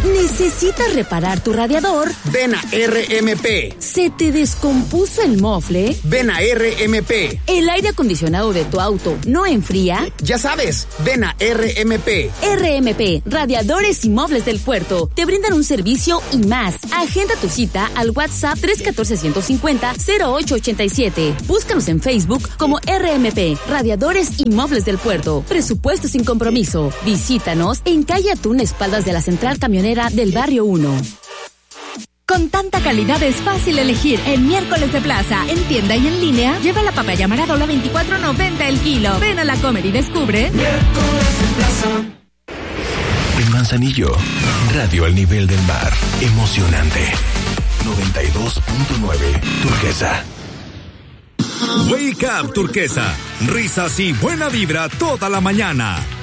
¿Necesitas reparar tu radiador? Ven a RMP. ¿Se te descompuso el mofle? Ven a RMP. ¿El aire acondicionado de tu auto no enfría? Ya sabes, ven a RMP. RMP, Radiadores y Muebles del Puerto. Te brindan un servicio y más. Agenda tu cita al WhatsApp 314-150-0887. Búscanos en Facebook como RMP, Radiadores y Muebles del Puerto. Presupuesto sin compromiso. Visítanos en calle Atún, espaldas de la Central Camionera del Barrio 1. Con tanta calidad es fácil elegir en Miércoles de Plaza. En tienda y en línea, lleva la papaya Maradola 24.90 el kilo. Ven a la Comer y descubre Miércoles de Plaza. En Manzanillo, radio al nivel del mar. Emocionante. 92.9 Turquesa. Wake Up Turquesa. Risas y buena vibra toda la mañana.